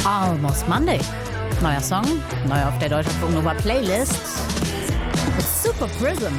Almost Monday. Neuer Song, neu auf der Deutschlandfunk Nova Playlist. Super Prism.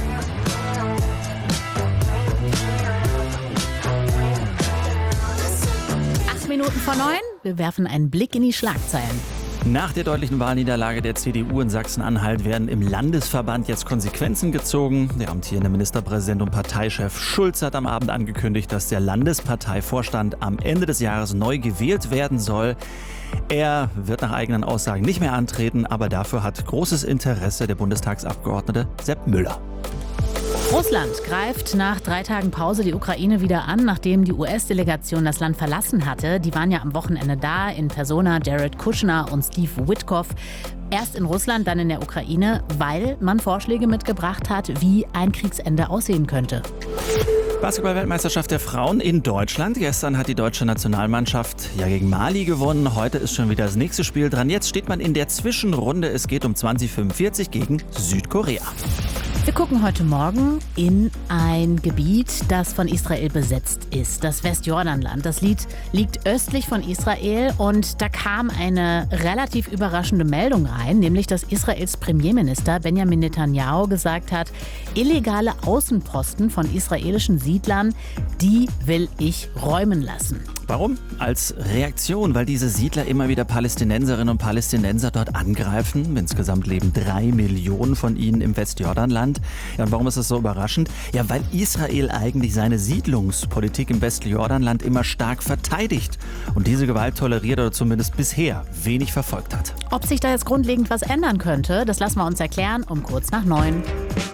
8 Minuten vor 9. Wir werfen einen Blick in die Schlagzeilen. Nach der deutlichen Wahlniederlage der CDU in Sachsen-Anhalt werden im Landesverband jetzt Konsequenzen gezogen. Der amtierende Ministerpräsident und Parteichef Schulz hat am Abend angekündigt, dass der Landesparteivorstand am Ende des Jahres neu gewählt werden soll. Er wird nach eigenen Aussagen nicht mehr antreten, aber dafür hat großes Interesse der Bundestagsabgeordnete Sepp Müller. Russland greift nach 3 Tagen Pause die Ukraine wieder an, nachdem die US-Delegation das Land verlassen hatte. Die waren ja am Wochenende da, in Persona Jared Kushner und Steve Witkoff. Erst in Russland, dann in der Ukraine, weil man Vorschläge mitgebracht hat, wie ein Kriegsende aussehen könnte. Basketball-Weltmeisterschaft der Frauen in Deutschland. Gestern hat die deutsche Nationalmannschaft gegen Mali gewonnen. Heute ist schon wieder das nächste Spiel dran. Jetzt steht man in der Zwischenrunde. Es geht um 2045 gegen Südkorea. Wir gucken heute Morgen in ein Gebiet, das von Israel besetzt ist, das Westjordanland. Das liegt östlich von Israel und da kam eine relativ überraschende Meldung rein, nämlich dass Israels Premierminister Benjamin Netanyahu gesagt hat, illegale Außenposten von israelischen Siedlern, die will ich räumen lassen. Warum? Als Reaktion, weil diese Siedler immer wieder Palästinenserinnen und Palästinenser dort angreifen. Insgesamt leben 3 Millionen von ihnen im Westjordanland. Ja, und warum ist das so überraschend? Ja, weil Israel eigentlich seine Siedlungspolitik im Westjordanland immer stark verteidigt und diese Gewalt toleriert oder zumindest bisher wenig verfolgt hat. Ob sich da jetzt grundlegend was ändern könnte, das lassen wir uns erklären um kurz nach 9.